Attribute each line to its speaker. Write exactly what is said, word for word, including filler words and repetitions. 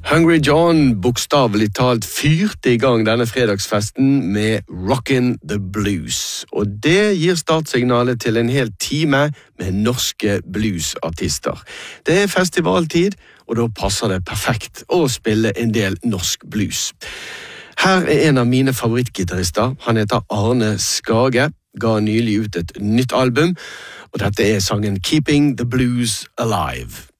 Speaker 1: Hungry John bokstavelig talt fyrte i gang denne fredagsfesten med Rockin' the Blues. Og det gir startsignalet til en hel time med norske bluesartister. Det er festivaltid, og da passer det perfekt å spille en del norsk blues. Her er en av mine favorittgitarister. Han heter Arne Skage, ga nylig ut et nytt album, og dette er sangen Keeping the Blues Alive.